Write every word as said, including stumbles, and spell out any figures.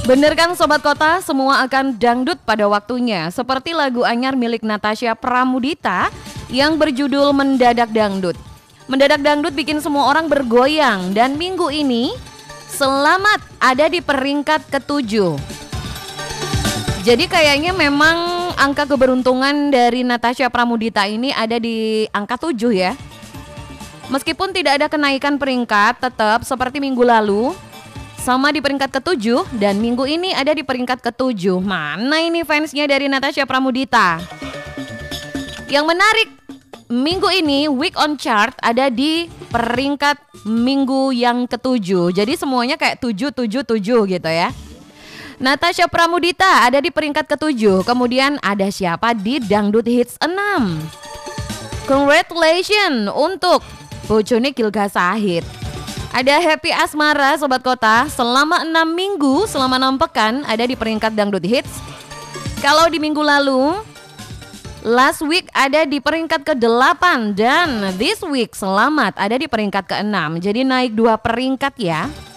Bener kan Sobat Kota, semua akan dangdut pada waktunya. Seperti lagu anyar milik Natasha Pramudita yang berjudul Mendadak Dangdut. Mendadak Dangdut bikin semua orang bergoyang. Dan minggu ini Selamat ada di peringkat ketujuh. Jadi kayaknya memang angka keberuntungan dari Natasha Pramudita ini ada di angka tujuh ya. Meskipun tidak ada kenaikan peringkat, tetap seperti minggu lalu sama di peringkat ketujuh, dan minggu ini ada di peringkat ketujuh. Mana ini fansnya dari Natasha Pramudita? Yang menarik, minggu ini Week on Chart ada di peringkat minggu yang ketujuh. Jadi semuanya kayak tujuh, tujuh, tujuh gitu ya. Natasha Pramudita ada di peringkat ketujuh. Kemudian ada siapa di Dangdut Hits enam? Congratulations untuk Bojone Gilga Sahid. Ada Happy Asmara Sobat Kota, selama enam minggu, selama enam pekan ada di peringkat Dangdut Hits. Kalau di minggu lalu, last week ada di peringkat kedelapan, dan this week Selamat ada di peringkat keenam. Jadi naik dua peringkat ya.